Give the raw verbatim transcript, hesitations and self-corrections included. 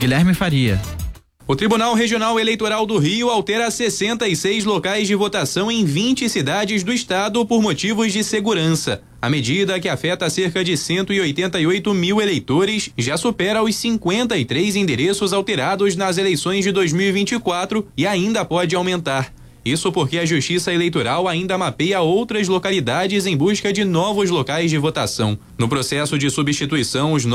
Guilherme Faria. O Tribunal Regional Eleitoral do Rio altera sessenta e seis locais de votação em vinte cidades do estado por motivos de segurança. A medida, que afeta cerca de cento e oitenta e oito mil eleitores, já supera os cinquenta e três endereços alterados nas eleições de dois mil e vinte e quatro e ainda pode aumentar. Isso porque a Justiça Eleitoral ainda mapeia outras localidades em busca de novos locais de votação. No processo de substituição, os